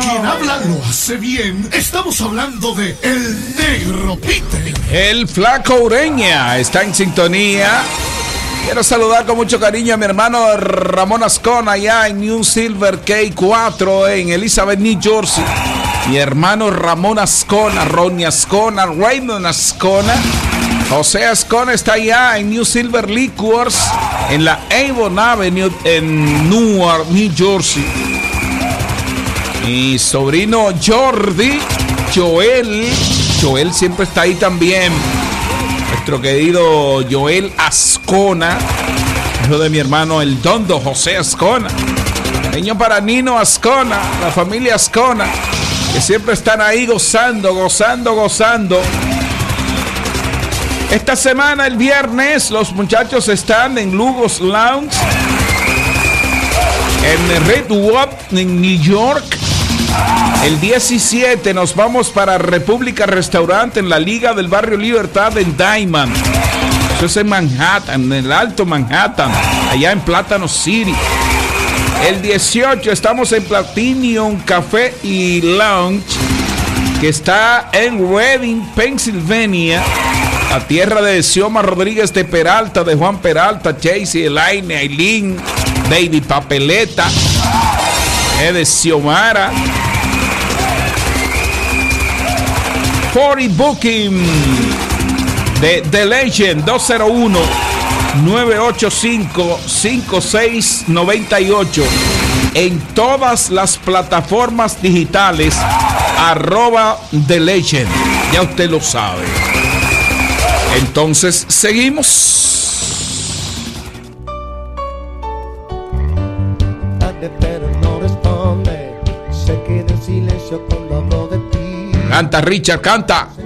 Quien habla lo hace bien. Estamos hablando de El Negro Peter. El Flaco Ureña está en sintonía. Quiero saludar con mucho cariño a mi hermano Ramón Ascona allá en New Silver K4 en Elizabeth, New Jersey. Mi hermano Ramón Ascona, Ronnie Ascona, Raymond Ascona. José Ascona está allá en New Silver Liquors en la Avon Avenue en Newark, New Jersey. Mi sobrino Jordi, Joel siempre está ahí también. Nuestro querido Joel Ascona, hijo de mi hermano el Dondo José Ascona. Niño para Nino Ascona, la familia Ascona, que siempre están ahí gozando. Esta semana, el viernes, los muchachos están en Lugos Lounge, en Redwood, en New York. El 17 nos vamos para República Restaurante en la Liga del Barrio Libertad en Diamond. Eso es en Manhattan, en el Alto Manhattan, allá en Plátano City. El 18 estamos en Platinum Café y Lounge, que está en Reading, Pennsylvania, la tierra de Xioma Rodríguez de Peralta, de Juan Peralta, Chasey, Elaine, Aileen, Baby Papeleta, de Xiomara. 40 Booking de The Legend 201-985-5698 en todas las plataformas digitales @The Legend. Ya usted lo sabe. Entonces seguimos. Pero no responde, se queda en silencio cuando hablo de ti. Canta, Richard, canta.